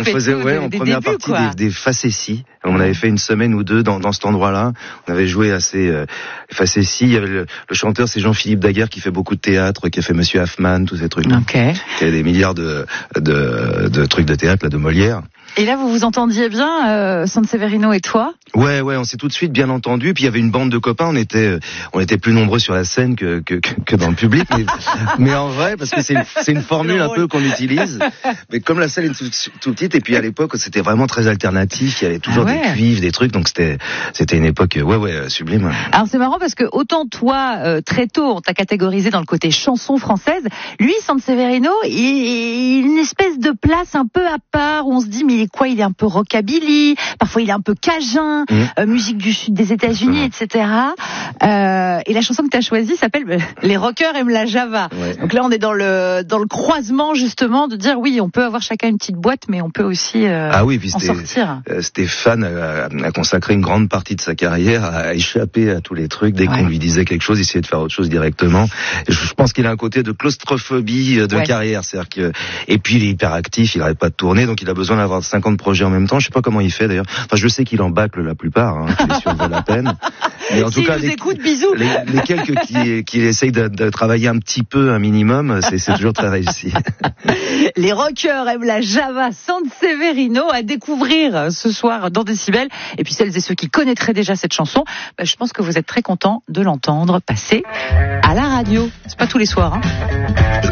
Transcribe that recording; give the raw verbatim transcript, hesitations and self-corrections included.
on faisait, ouais, en première débuts, partie des, des facéties. On avait fait une semaine ou deux dans, dans cet endroit-là. On avait joué assez euh, facéties. Il y avait le, le chanteur, c'est Jean-Philippe Daguerre qui fait beaucoup de théâtre, qui a fait Monsieur Hoffmann, tous ces trucs. Okay. Qui a des milliards de, de, de trucs de théâtre, là, de Molière. Et là, vous vous entendiez bien, euh, Sanseverino et toi? Ouais, ouais, on s'est tout de suite bien entendu. Puis il y avait une bande de copains. On était, on était plus nombreux sur la scène que que, que dans le public. Mais, mais en vrai, parce que c'est une, c'est une formule un peu qu'on utilise. Mais comme la salle est tout, tout petite, et puis à l'époque, c'était vraiment très alternatif. Il y avait toujours ah ouais. des cuivres, des trucs. Donc c'était, c'était une époque, ouais, ouais, sublime. Alors c'est marrant parce que autant toi, euh, très tôt, on t'a catégorisé dans le côté chanson française. Lui, Sanseverino, il, il une espèce de place un peu à part où on se dit mais il est quoi? Il est un peu rockabilly. Parfois il est un peu cajun. Mmh. Euh, musique du sud des États-Unis, et cetera. Euh, et la chanson que tu as choisie s'appelle Les rockers aiment la Java. Ouais. Donc là, on est dans le dans le croisement justement de dire oui, on peut avoir chacun une petite boîte, mais on peut aussi euh, ah oui, puis en sortir. Euh, Stéphane a, a consacré une grande partie de sa carrière à échapper à tous les trucs. Dès ouais. qu'on lui disait quelque chose, il essayait de faire autre chose directement. Et je, je pense qu'il a un côté de claustrophobie de ouais. carrière, c'est-à-dire que et puis il est hyper actif, il n'arrête pas de tourner, donc il a besoin d'avoir cinquante projets en même temps. Je sais pas comment il fait d'ailleurs. Enfin, je sais qu'il en bâcle la plupart, hein, qu'il est sûr de la peine. Mais en si tout cas, les, écoute, bisous. Les, les quelques qui, qui essayent de, de travailler un petit peu, un minimum, c'est, c'est toujours très réussi. Les rockers aiment la Java, Sanseverino à découvrir ce soir dans Décibel. Et puis celles et ceux qui connaîtraient déjà cette chanson, bah, je pense que vous êtes très contents de l'entendre passer à la radio. C'est pas tous les soirs, hein.